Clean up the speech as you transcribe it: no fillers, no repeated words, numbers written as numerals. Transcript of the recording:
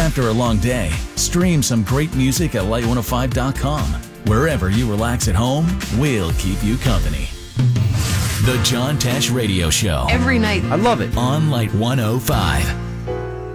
After a long day, stream some great music at Light105.com. Wherever you relax at home, we'll keep you company. The John Tesh Radio Show. Every night. I love it. On Light 105.